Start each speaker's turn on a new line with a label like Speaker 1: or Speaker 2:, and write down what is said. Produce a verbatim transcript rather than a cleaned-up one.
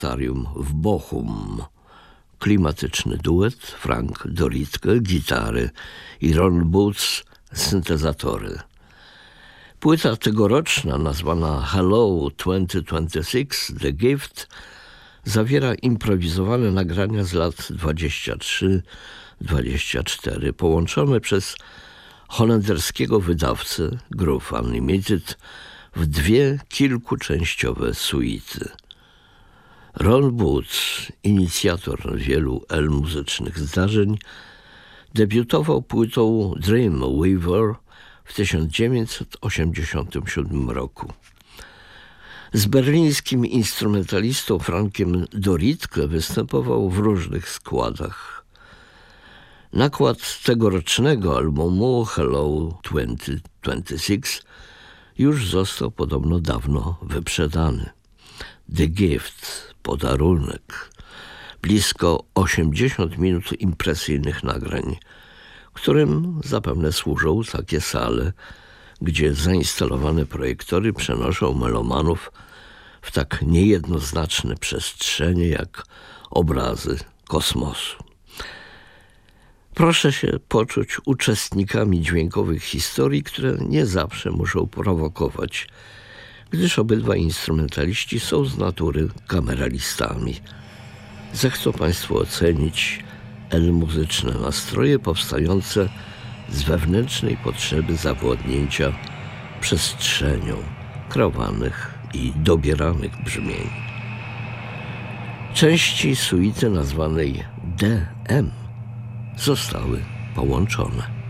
Speaker 1: Konserwatorium w Bochum. Klimatyczny duet, Frank Doritke, gitary i Ron Boots, syntezatory. Płyta tegoroczna, nazwana Hello dwutysiące dwudziesty szósty, The Gift, zawiera improwizowane nagrania z lat dwudziestego trzeciego dwudziestego czwartego, połączone przez holenderskiego wydawcę Groove Unlimited w dwie kilkuczęściowe suity. Ron Boots, inicjator wielu L muzycznych zdarzeń, debiutował płytą Dreamweaver w tysiąc dziewięćset osiemdziesiątym siódmym roku. Z berlińskim instrumentalistą Frankiem Doritke występował w różnych składach. Nakład tegorocznego albumu Hello dwutysiące dwudziesty szósty już został podobno dawno wyprzedany. The Gift, podarunek, blisko osiemdziesiąt minut impresyjnych nagrań, którym zapewne służą takie sale, gdzie zainstalowane projektory przenoszą melomanów w tak niejednoznaczne przestrzenie jak obrazy kosmosu. Proszę się poczuć uczestnikami dźwiękowych historii, które nie zawsze muszą prowokować, gdyż obydwaj instrumentaliści są z natury kameralistami. Zechcą Państwo ocenić L muzyczne nastroje powstające z wewnętrznej potrzeby zawładnięcia przestrzenią kreowanych i dobieranych brzmień. Części suity nazwanej D M zostały połączone.